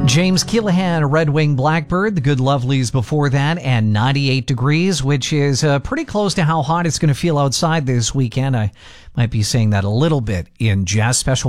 James Keelahan, Red Wing Blackbird, the Good Lovelies before that, and 98 degrees, which is pretty close to how hot it's going to feel outside this weekend. I might be saying that a little bit in jest. Special